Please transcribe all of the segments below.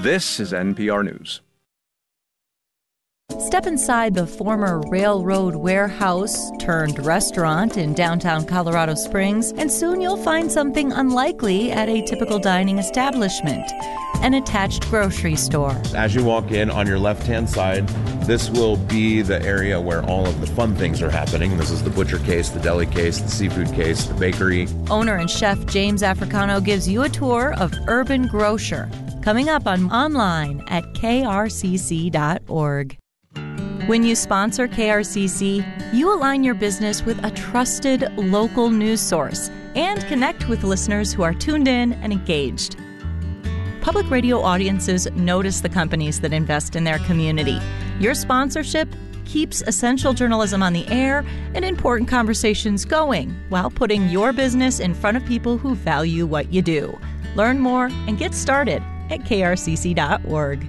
This is NPR News. Step inside the former railroad warehouse turned restaurant in downtown Colorado Springs, and soon you'll find something unlikely at a typical dining establishment: an attached grocery store. As you walk in, on your left-hand side, this will be the area where all of the fun things are happening. This is the butcher case, the deli case, the seafood case, the bakery. Owner and chef James Africano gives you a tour of Urban Grocer, coming up online at krcc.org. When you sponsor KRCC, you align your business with a trusted local news source and connect with listeners who are tuned in and engaged. Public radio audiences notice the companies that invest in their community. Your sponsorship keeps essential journalism on the air and important conversations going while putting your business in front of people who value what you do. Learn more and get started at krcc.org.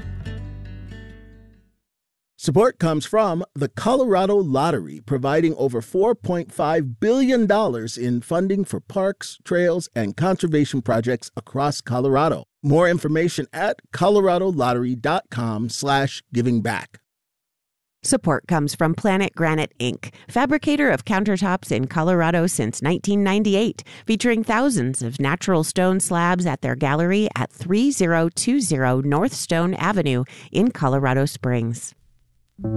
Support comes from the Colorado Lottery, providing over $4.5 billion in funding for parks, trails, and conservation projects across Colorado. More information at coloradolottery.com/givingback. Support comes from Planet Granite, Inc., fabricator of countertops in Colorado since 1998, featuring thousands of natural stone slabs at their gallery at 3020 North Stone Avenue in Colorado Springs.